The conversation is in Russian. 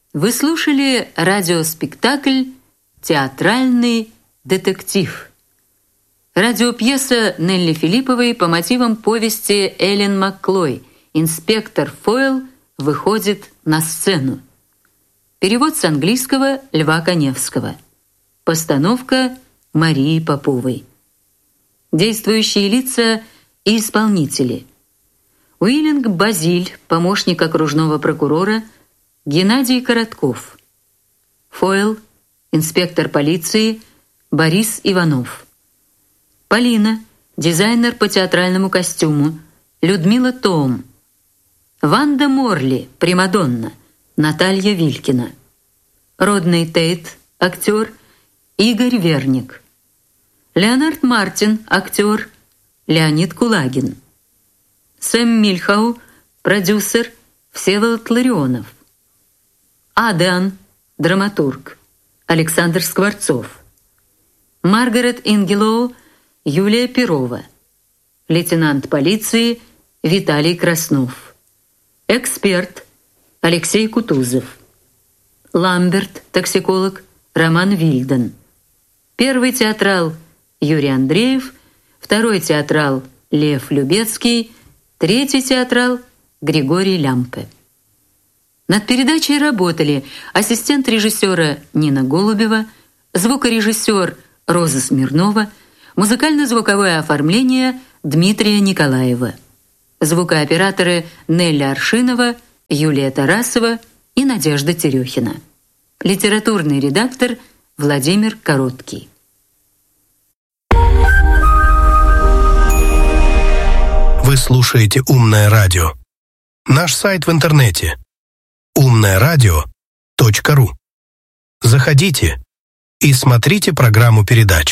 Вы слушали радиоспектакль «Театральный детектив». Радиопьеса Нелли Филипповой по мотивам повести Эллен Макклой «Инспектор Фойл выходит на сцену». Перевод с английского Льва Коневского. Постановка Марии Поповой. Действующие лица и исполнители. Уиллинг Базиль, помощник окружного прокурора, Геннадий Коротков. Фойл, инспектор полиции, Борис Иванов. Полина, дизайнер по театральному костюму, Людмила Тоом. Ванда Морли, примадонна, Наталья Вилькина. Родней Тейт, актер, Игорь Верник. Леонард Мартин, актер, Леонид Кулагин. Сэм Мильхау, продюсер, Всеволод Ларионов. Адриан, драматург, Александр Скворцов. Маргарет Ингелоу, Юлия Перова. Лейтенант полиции Виталий Краснов. Эксперт Алексей Кутузов. Ламберт, токсиколог, Роман Вильден. Первый театрал Юрий Андреев, второй театрал Лев Любецкий, третий театрал Григорий Лямпе. Над передачей работали ассистент режиссера Нина Голубева, звукорежиссер Роза Смирнова, музыкально-звуковое оформление Дмитрия Николаева, звукооператоры Нелли Аршинова, Юлия Тарасова и Надежда Терехина. Литературный редактор Владимир Короткий. Вы слушаете «Умное радио». Наш сайт в интернете умное радио.ру. Заходите и смотрите программу передач.